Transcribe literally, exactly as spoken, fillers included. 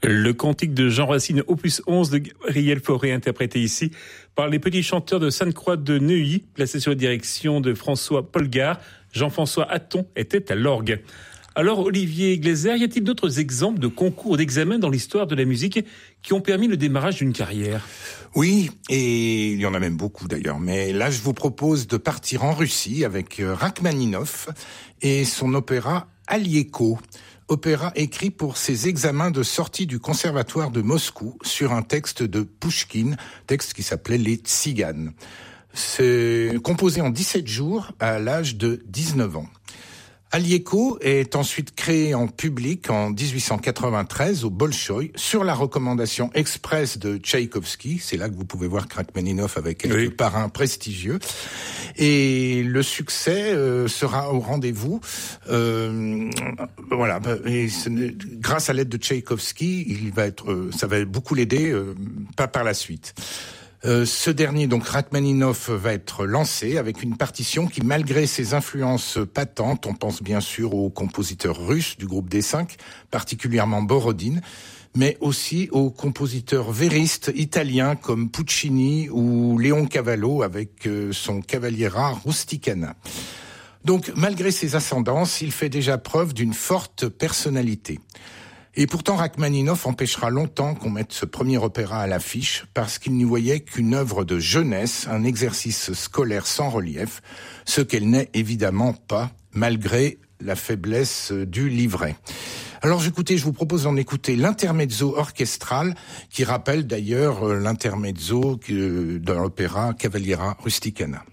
Le cantique de Jean Racine, opus onze de Gabriel Fauré, interprété ici par les petits chanteurs de Sainte-Croix de Neuilly, placés sous la direction de François Polgar. Jean-François Hatton était à l'orgue. Alors, Olivier Glaser, y a-t-il d'autres exemples de concours d'examen dans l'histoire de la musique qui ont permis le démarrage d'une carrière ? Oui, et il y en a même beaucoup d'ailleurs. Mais là, je vous propose de partir en Russie avec Rachmaninov et son opéra Alieko. Opéra écrit pour ses examens de sortie du conservatoire de Moscou sur un texte de Pouchkine, texte qui s'appelait Les Tziganes. C'est composé en dix-sept jours à l'âge de dix-neuf ans. Alieko est ensuite créé en public en dix-huit cent quatre-vingt-treize au Bolchoï sur la recommandation express de Tchaïkovski. C'est là que vous pouvez voir Rachmaninov avec quelques oui. parrains prestigieux. Et le succès euh, sera au rendez-vous. Euh, voilà. Et grâce à l'aide de Tchaïkovski, il va être, euh, ça va beaucoup l'aider, euh, pas par la suite. Euh, ce dernier, donc Rachmaninov, va être lancé avec une partition qui, malgré ses influences patentes, on pense bien sûr aux compositeurs russes du groupe D cinq, particulièrement Borodine, mais aussi aux compositeurs véristes italiens comme Puccini ou Leoncavallo avec euh, son Cavaliera Rusticana. Donc, malgré ses ascendances, il fait déjà preuve d'une forte personnalité. Et pourtant, Rachmaninov empêchera longtemps qu'on mette ce premier opéra à l'affiche parce qu'il n'y voyait qu'une œuvre de jeunesse, un exercice scolaire sans relief, ce qu'elle n'est évidemment pas, malgré la faiblesse du livret. Alors, écoutez, je vous propose d'en écouter l'intermezzo orchestral qui rappelle d'ailleurs l'intermezzo de l'opéra Cavaliera Rusticana.